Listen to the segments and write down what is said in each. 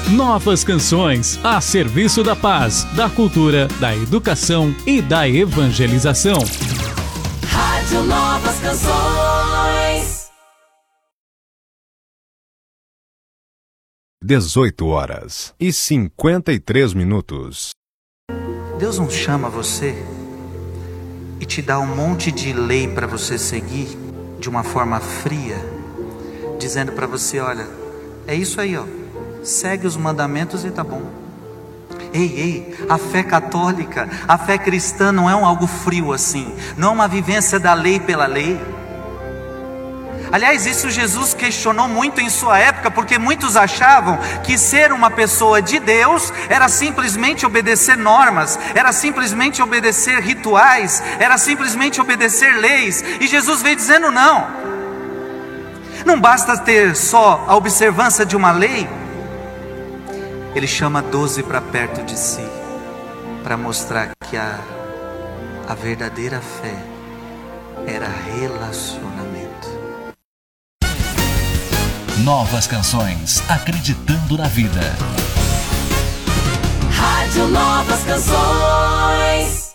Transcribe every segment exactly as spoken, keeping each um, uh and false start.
Novas canções a serviço da paz, da cultura, da educação e da evangelização. Rádio Novas Canções. dezoito horas e cinquenta e três minutos. Deus não chama você e te dá um monte de lei para você seguir de uma forma fria, dizendo para você: olha, é isso aí, ó, segue os mandamentos e tá bom. Ei, ei, a fé católica, a fé cristã não é um algo frio assim, não é uma vivência da lei pela lei. Aliás, isso Jesus questionou muito em sua época, porque muitos achavam que ser uma pessoa de Deus era simplesmente obedecer normas, era simplesmente obedecer rituais, era simplesmente obedecer leis. E Jesus veio dizendo: não, não basta ter só a observância de uma lei. Ele chama doze para perto de si, para mostrar que a, a verdadeira fé era relacionamento. Novas canções, acreditando na vida. Rádio Novas Canções.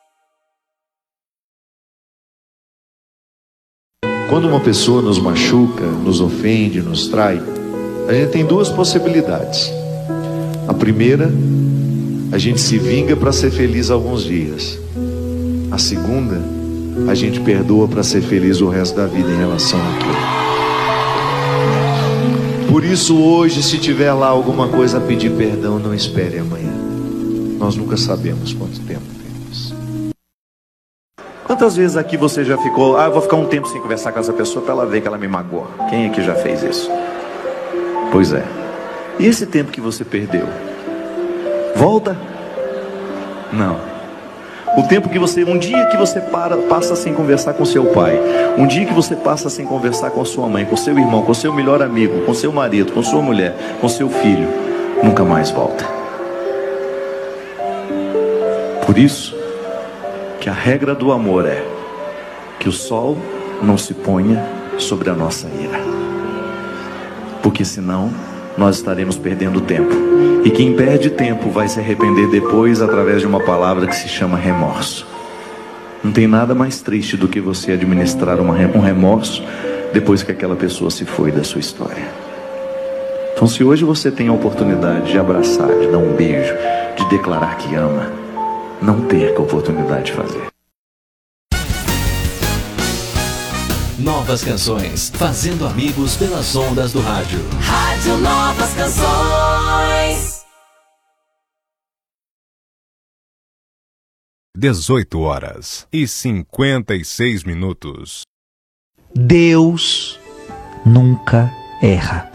Quando uma pessoa nos machuca, nos ofende, nos trai, a gente tem duas possibilidades. A primeira, a gente se vinga para ser feliz alguns dias. A segunda, a gente perdoa para ser feliz o resto da vida em relação àquilo. Por isso hoje, se tiver lá alguma coisa a pedir perdão, não espere amanhã. Nós nunca sabemos quanto tempo temos. Quantas vezes aqui você já ficou: ah, eu vou ficar um tempo sem conversar com essa pessoa para ela ver que ela me magoou? Quem aqui já fez isso? Pois é. E esse tempo que você perdeu, volta? Não. O tempo que você, um dia que você para, passa sem conversar com seu pai, um dia que você passa sem conversar com sua mãe, com seu irmão, com seu melhor amigo, com seu marido, com sua mulher, com seu filho, nunca mais volta. Por isso que a regra do amor é que o sol não se ponha sobre a nossa ira, porque senão nós estaremos perdendo tempo. E quem perde tempo vai se arrepender depois através de uma palavra que se chama remorso. Não tem nada mais triste do que você administrar uma, um remorso depois que aquela pessoa se foi da sua história. Então, se hoje você tem a oportunidade de abraçar, de dar um beijo, de declarar que ama, não perca a oportunidade de fazer. Novas canções, fazendo amigos pelas ondas do rádio. Rádio Novas Canções. dezoito horas e cinquenta e seis minutos. Deus nunca erra.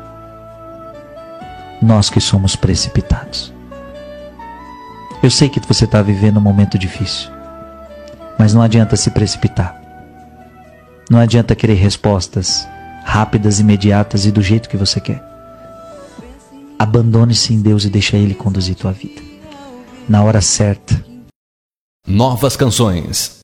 Nós que somos precipitados. Eu sei que você está vivendo um momento difícil, mas não adianta se precipitar. Não adianta querer respostas rápidas, imediatas e do jeito que você quer. Abandone-se em Deus e deixa Ele conduzir tua vida. Na hora certa. Novas canções.